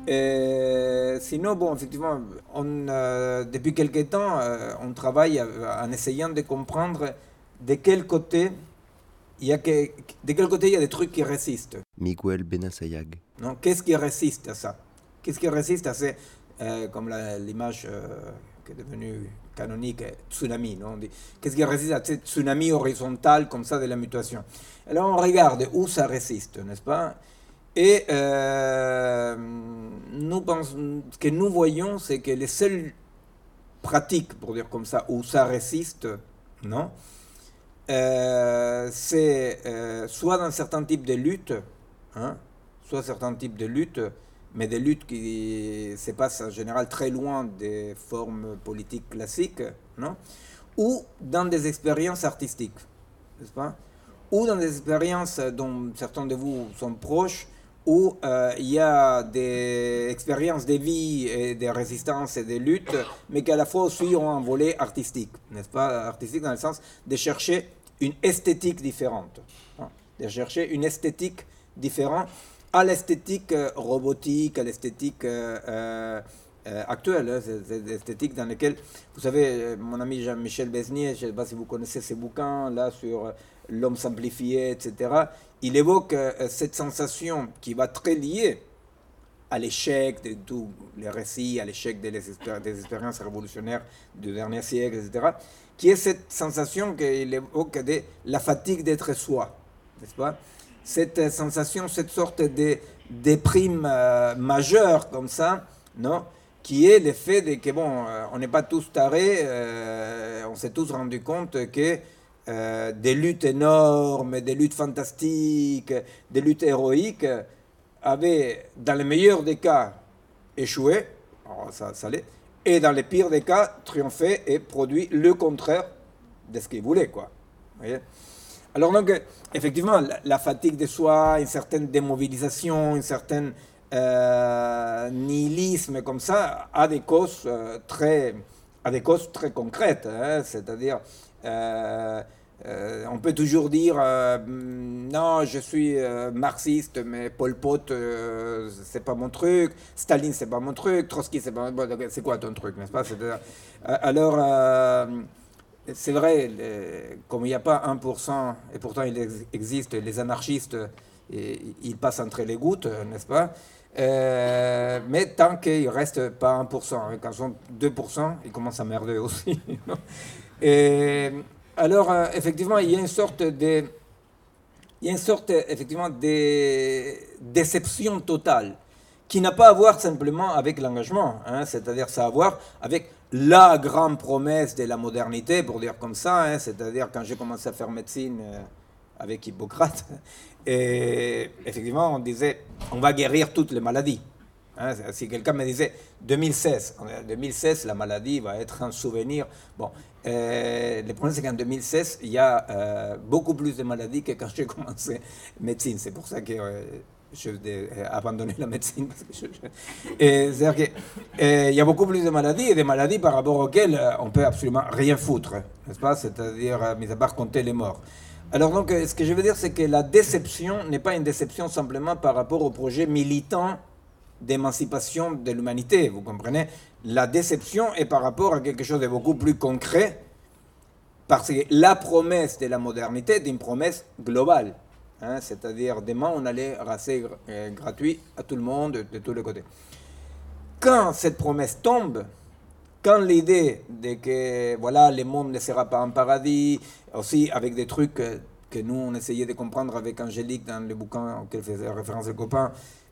Sinon, bon, effectivement, depuis quelque temps, on travaille en essayant de comprendre de quel côté de quel côté il y a des trucs qui résistent. Miguel Benassayag. Non? Qu'est-ce qui résiste à ça? Qu'est-ce qui résiste à ces, comme l'image qui est devenue canonique, tsunami, non? On dit, qu'est-ce qui résiste à ces tsunamis horizontal comme ça de la mutation? Alors on regarde où ça résiste, n'est-ce pas? Et ce que nous voyons, c'est que les seules pratiques, pour dire comme ça, où ça résiste, non? C'est soit dans certains types de luttes, hein, soit certains types de luttes, mais des luttes qui se passent en général très loin des formes politiques classiques, non? Ou dans des expériences artistiques, n'est-ce pas? Ou dans des expériences dont certains de vous sont proches, où il y a des expériences de vie et de résistance et de lutte, mais qui à la fois aussi ont un volet artistique, n'est-ce pas? Artistique dans le sens de chercher une esthétique différente, hein, de chercher une esthétique différente à l'esthétique robotique, à l'esthétique actuelle, hein, c'est l'esthétique dans laquelle, vous savez, mon ami Jean-Michel Besnier, je ne sais pas si vous connaissez ses bouquins là sur l'homme simplifié, etc., il évoque cette sensation qui va très liée à l'échec de tous les récits, à l'échec des expériences révolutionnaires du dernier siècle, etc., qui est cette sensation qu'il évoque de la fatigue d'être soi, n'est-ce pas? Cette sensation, cette sorte de déprime majeure comme ça, non? Qui est l'effet de que, bon, on n'est pas tous tarés, on s'est tous rendu compte que des luttes énormes, des luttes fantastiques, des luttes héroïques avaient, dans le meilleur des cas, échoué, alors ça l'est, et dans le pire des cas, triomphé et produit le contraire de ce qu'ils voulaient, quoi. Vous voyez? Alors donc, effectivement, la fatigue de soi, une certaine démobilisation, une certaine nihilisme comme ça, a des causes très concrètes, hein, c'est-à-dire on peut toujours dire non, je suis marxiste, mais Pol Pot, c'est pas mon truc, Staline, c'est pas mon truc, Trotsky, c'est pas mon truc. C'est quoi ton truc, n'est-ce pas? Alors, c'est vrai, comme il n'y a pas 1%, et pourtant il existe les anarchistes, ils passent entre les gouttes, n'est-ce pas? Mais tant qu'il ne reste pas 1%, quand ils sont 2%, ils commencent à merder aussi. Et, alors, effectivement, il y a une sorte effectivement, de déception totale qui n'a pas à voir simplement avec l'engagement, hein, c'est-à-dire ça a à voir avec la grande promesse de la modernité, pour dire comme ça, hein, c'est-à-dire quand j'ai commencé à faire médecine avec Hippocrate, et effectivement on disait on va guérir toutes les maladies. Hein, si quelqu'un me disait 2016, la maladie va être un souvenir. Bon, le problème c'est qu'en 2016, il y a beaucoup plus de maladies que quand j'ai commencé médecine. C'est pour ça que j'ai abandonné la médecine. C'est-à-dire qu'il y a beaucoup plus de maladies et des maladies par rapport auxquelles on peut absolument rien foutre, n'est-ce pas? C'est-à-dire, mis à part compter les morts. Alors donc, ce que je veux dire, c'est que la déception n'est pas une déception simplement par rapport au projet militant d'émancipation de l'humanité, vous comprenez? La déception est par rapport à quelque chose de beaucoup plus concret, parce que la promesse de la modernité est une promesse globale, hein, c'est-à-dire demain on allait raser gratuit à tout le monde, de tous les côtés. Quand cette promesse tombe, quand l'idée de que voilà, le monde ne sera pas un paradis, aussi avec des trucs que nous on essayait de comprendre avec Angélique dans le bouquin auquel faisait référence le copain,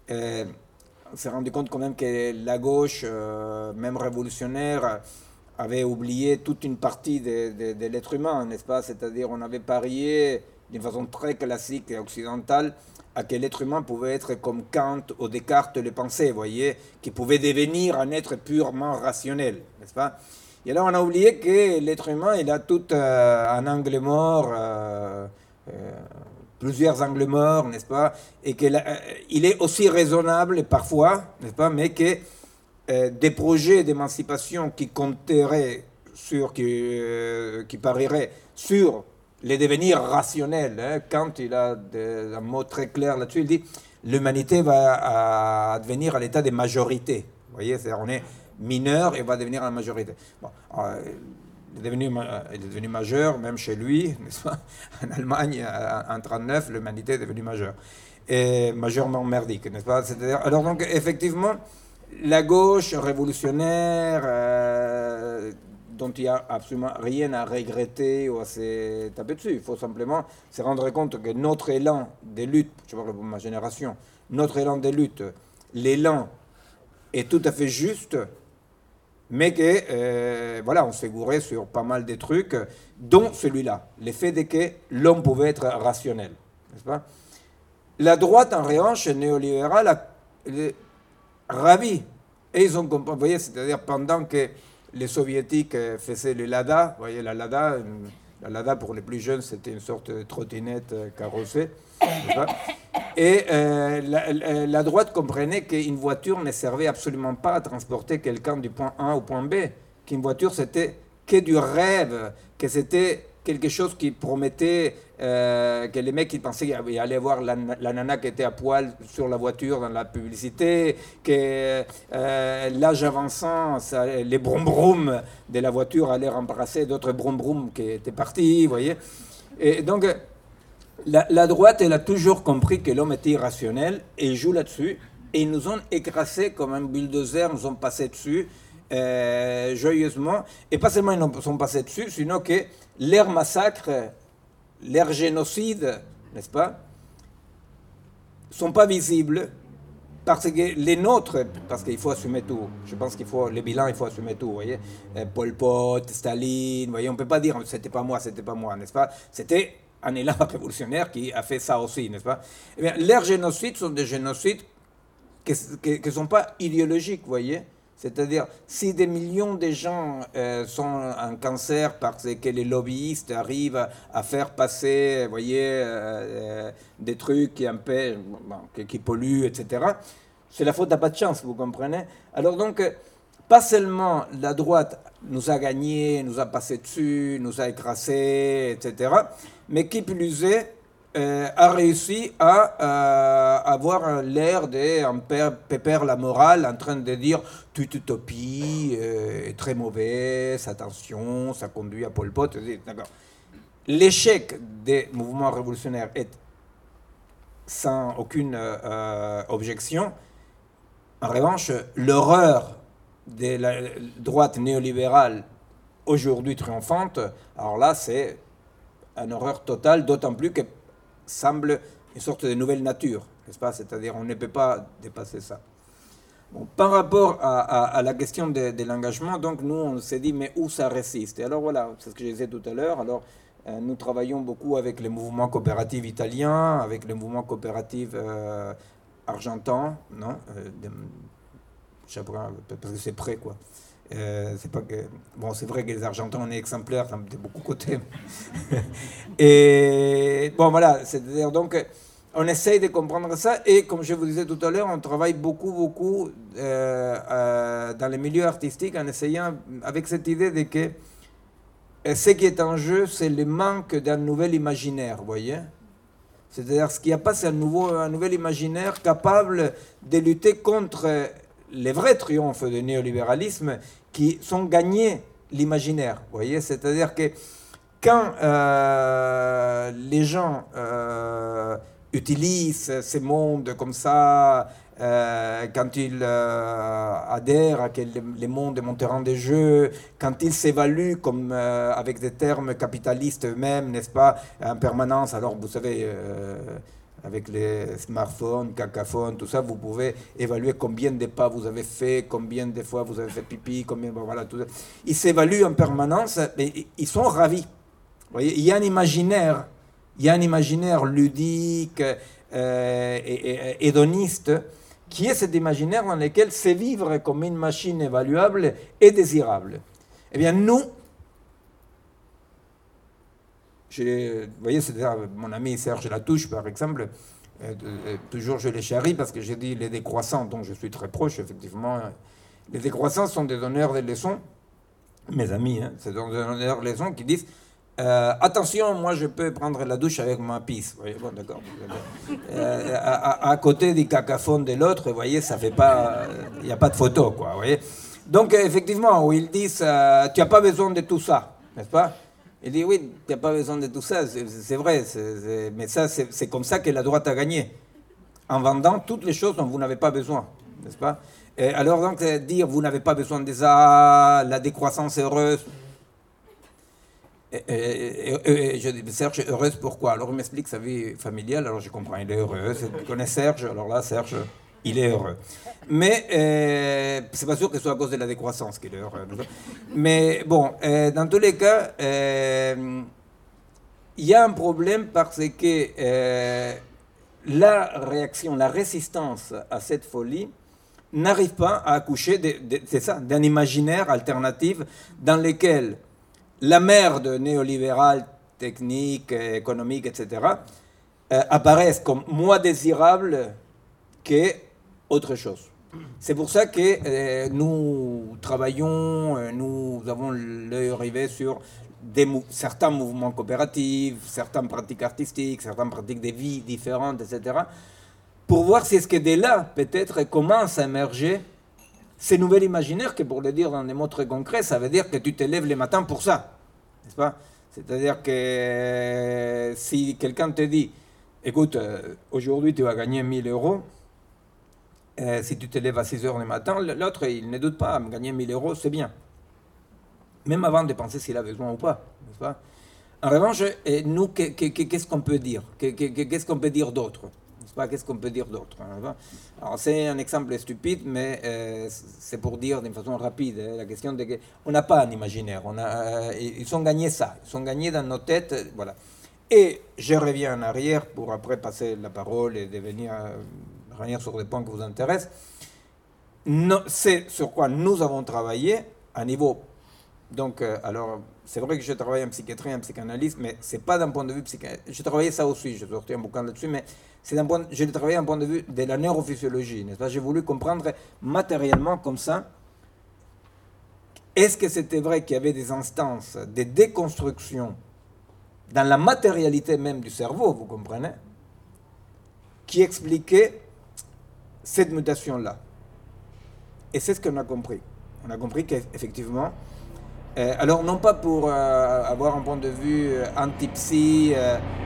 on s'est rendu compte quand même que la gauche, même révolutionnaire, avait oublié toute une partie de l'être humain, n'est-ce pas? C'est-à-dire on avait parié d'une façon très classique et occidentale à que l'être humain pouvait être comme Kant ou Descartes le pensait, vous voyez, qu'il pouvait devenir un être purement rationnel, n'est-ce pas? Et là on a oublié que l'être humain, il a tout un angle mort, plusieurs angles morts, n'est-ce pas? Et qu'il est aussi raisonnable parfois, n'est-ce pas? Mais que des projets d'émancipation qui compteraient sur, qui parieraient sur les devenir rationnels. Hein. Kant, il a un mot très clair là-dessus, il dit l'humanité va devenir à l'état de majorité. Vous voyez, c'est-à-dire on est mineur et va devenir la majorité. Bon, il est devenu majeur, même chez lui, n'est-ce pas? En Allemagne, en 1939, l'humanité est devenue majeure. Et majeurement merdique, n'est-ce pas? C'est-à-dire, alors donc, effectivement, la gauche révolutionnaire, dont il n'y a absolument rien à regretter ou à se taper dessus, il faut simplement se rendre compte que notre élan de lutte, je parle pour ma génération, notre élan de lutte, l'élan est tout à fait juste, mais que, voilà, on s'est gouré sur pas mal de trucs, dont celui-là, le fait de que l'homme pouvait être rationnel, n'est-ce pas? La droite, en revanche, néolibérale, est ravie. Et ils ont compris, vous voyez, c'est-à-dire pendant que les soviétiques faisaient le Lada, vous voyez, la Lada pour les plus jeunes, c'était une sorte de trottinette carrossée, n'est-ce pas? Et la droite comprenait qu'une voiture ne servait absolument pas à transporter quelqu'un du point A au point B, qu'une voiture c'était que du rêve, que c'était quelque chose qui promettait que les mecs qui pensaient qu'ils allaient voir la nana qui était à poil sur la voiture dans la publicité, que l'âge avançant, les broum-broum de la voiture allaient remplacer d'autres broum-broum qui étaient partis, vous voyez. Et donc la droite, elle a toujours compris que l'homme était irrationnel et joue là-dessus. Et ils nous ont écrasés comme un bulldozer, nous ont passé dessus joyeusement. Et pas seulement ils nous sont passés dessus, sinon que leur massacre, leur génocide, n'est-ce pas, sont pas visibles parce que les nôtres, parce qu'il faut assumer tout. Je pense qu'il faut, les bilans, il faut assumer tout, vous voyez. Pol Pot, Staline, vous voyez, on peut pas dire c'était pas moi, n'est-ce pas. C'était un élan révolutionnaire qui a fait ça aussi, n'est-ce pas? Eh bien, leurs génocides sont des génocides qui ne sont pas idéologiques, vous voyez. C'est-à-dire, si des millions de gens sont en cancer parce que les lobbyistes arrivent à faire passer, vous voyez, des trucs qui empêchent, qui polluent, etc., c'est la faute à pas de chance, vous comprenez? Alors donc, pas seulement la droite nous a gagné, nous a passé dessus, nous a écrasé, etc., mais qui plus est, a réussi à avoir l'air d'un pépère la morale en train de dire toute utopie est très mauvaise, attention, ça conduit à Pol Pot. D'accord. L'échec des mouvements révolutionnaires est sans aucune objection. En revanche, l'horreur de la droite néolibérale aujourd'hui triomphante, alors là, c'est une horreur totale, d'autant plus que semble une sorte de nouvelle nature, n'est-ce pas? C'est-à-dire on ne peut pas dépasser ça. Bon, par rapport à la question de l'engagement, donc nous on s'est dit mais où ça résiste? Et alors voilà, c'est ce que je disais tout à l'heure. Alors nous travaillons beaucoup avec les mouvements coopératifs italiens, avec les mouvements coopératifs argentins, non? Parce que c'est prêt quoi. C'est pas que bon, c'est vrai que les Argentins on est exemplaires de beaucoup de côtés. Et bon voilà, c'est-à-dire donc on essaye de comprendre ça et comme je vous disais tout à l'heure, on travaille beaucoup dans les milieux artistiques en essayant avec cette idée de que ce qui est en jeu, c'est le manque d'un nouvel imaginaire, vous voyez. C'est-à-dire ce qu'il n'y a pas, c'est un nouvel imaginaire capable de lutter contre les vrais triomphes du néolibéralisme qui sont gagnés l'imaginaire. Vous voyez, c'est-à-dire que quand les gens utilisent ces mondes comme ça, quand ils adhèrent à que les mondes est mon terrain de jeu, quand ils s'évaluent comme avec des termes capitalistes eux-mêmes, n'est-ce pas, en permanence. Alors vous savez, avec les smartphones, cacaphones, tout ça, vous pouvez évaluer combien de pas vous avez fait, combien de fois vous avez fait pipi, combien, voilà, tout ça. Ils s'évaluent en permanence, mais ils sont ravis. Vous voyez, il y a un imaginaire ludique et hédoniste qui est cet imaginaire dans lequel c'est vivre comme une machine évaluable et désirable. Eh bien, nous, vous voyez, c'est mon ami Serge Latouche, par exemple, toujours je les charrie parce que j'ai dit les décroissants, dont je suis très proche, effectivement. Les décroissants sont des donneurs de leçons, mes amis, hein, c'est des donneurs de leçons qui disent Attention, moi je peux prendre la douche avec ma pisse. Vous voyez, bon, d'accord. À côté du cacaphone de l'autre, vous voyez, ça fait pas. Il n'y a pas de photo, quoi. Vous voyez. Donc, effectivement, où ils disent tu n'as pas besoin de tout ça, n'est-ce pas? Il dit oui, tu n'as pas besoin de tout ça, c'est vrai, mais ça, c'est comme ça que la droite a gagné. En vendant toutes les choses dont vous n'avez pas besoin, n'est-ce pas? Et alors, donc, dire vous n'avez pas besoin de ça, la décroissance heureuse. Je dis, Serge, heureuse pourquoi? Alors il m'explique sa vie familiale, alors je comprends, il est heureux. Je connais Serge, alors là, Serge, il est heureux. Mais c'est pas sûr que ce soit à cause de la décroissance qu'il est heureux. Mais bon, dans tous les cas, il y a un problème parce que la réaction, la résistance à cette folie n'arrive pas à accoucher c'est ça, d'un imaginaire alternatif dans lequel la merde néolibérale, technique, économique, etc., apparaissent comme moins désirables qu'autre chose. C'est pour ça que nous travaillons, nous avons l'œil rivé sur certains mouvements coopératifs, certaines pratiques artistiques, certaines pratiques de vie différentes, etc., pour voir si est-ce que dès là, peut-être, commence à émerger ces nouveaux imaginaires, que pour le dire dans des mots très concrets, ça veut dire que tu te lèves le matin pour ça, n'est-ce pas? C'est-à-dire que si quelqu'un te dit, écoute, aujourd'hui tu vas gagner 1000 euros, si tu te lèves à 6 heures du matin, l'autre, il ne doute pas, gagner 1000 euros, c'est bien. Même avant de penser s'il a besoin ou pas, n'est-ce pas? En revanche, nous, qu'est-ce qu'on peut dire? Qu'est-ce qu'on peut dire d'autre? Qu'est-ce qu'on peut dire d'autre? Alors, c'est un exemple stupide, mais c'est pour dire d'une façon rapide la question de qu'on n'a pas un imaginaire. Ils ont gagné ça. Ils ont gagné dans nos têtes. Voilà. Et je reviens en arrière pour après passer la parole et revenir sur des points qui vous intéressent. C'est sur quoi nous avons travaillé à niveau. Donc, alors, c'est vrai que je travaille en psychiatrie, en psychanalyse, mais ce n'est pas d'un point de vue psychanalyste. Je travaillais ça aussi, j'ai sorti un bouquin là-dessus, mais je l'ai travaillé d'un point de vue de la neurophysiologie, n'est-ce pas? J'ai voulu comprendre matériellement comme ça, est-ce que c'était vrai qu'il y avait des instances de déconstruction dans la matérialité même du cerveau, vous comprenez, qui expliquaient cette mutation-là. Et c'est ce qu'on a compris. On a compris qu'effectivement, alors non pas pour avoir un point de vue anti-psy,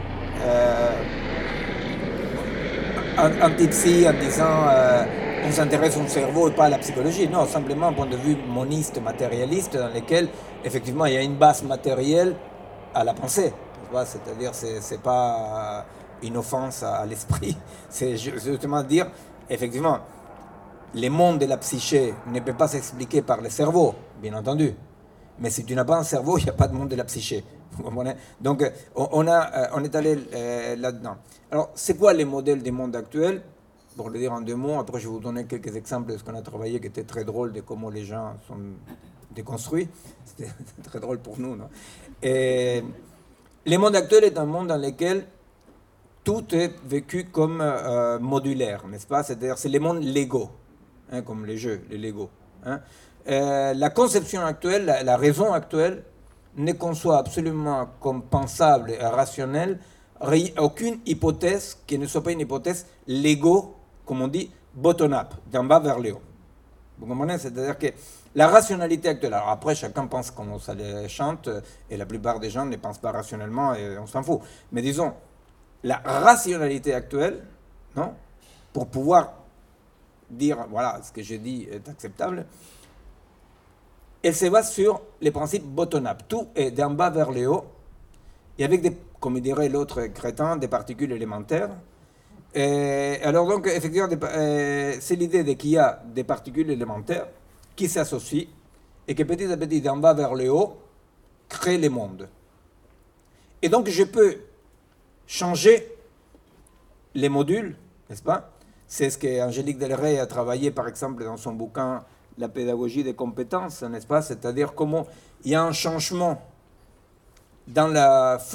en disant on s'intéresse au cerveau et pas à la psychologie, non, simplement un point de vue moniste, matérialiste, dans lequel effectivement il y a une base matérielle à la pensée, c'est-à-dire c'est pas une offense à l'esprit, c'est justement dire effectivement le monde de la psyché ne peut pas s'expliquer par le cerveau, bien entendu. Mais si tu n'as pas un cerveau, il n'y a pas de monde de la psyché. Vous comprenez? Donc, on est allé là-dedans. Alors, c'est quoi les modèles du monde actuel? Pour le dire en 2 mots, après je vais vous donner quelques exemples de ce qu'on a travaillé qui était très drôle, de comment les gens sont déconstruits. C'était très drôle pour nous, non? Et le monde actuel est un monde dans lequel tout est vécu comme modulaire, n'est-ce pas? C'est-à-dire, c'est les mondes Lego, hein, comme les jeux, les Lego. Hein? La conception actuelle, la raison actuelle, ne conçoit absolument comme pensable et rationnelle aucune hypothèse qui ne soit pas une hypothèse Lego, comme on dit, bottom-up, d'en bas vers le haut. Vous comprenez? C'est-à-dire que la rationalité actuelle, alors après chacun pense comme ça les chante, et la plupart des gens ne pensent pas rationnellement et on s'en fout. Mais disons, la rationalité actuelle, non, pour pouvoir dire, voilà, ce que je dis est acceptable, elle se base sur les principes bottom-up. Tout est d'en bas vers le haut, et avec, comme dirait l'autre crétin, des particules élémentaires. Et alors donc, effectivement, c'est l'idée qu'il y a des particules élémentaires qui s'associent, et que petit à petit, d'en bas vers le haut, créent les mondes. Et donc, je peux changer les modules, n'est-ce pas? C'est ce qu'Angélique Delray a travaillé, par exemple, dans son bouquin La pédagogie des compétences, n'est-ce pas? C'est-à-dire comment il y a un changement dans la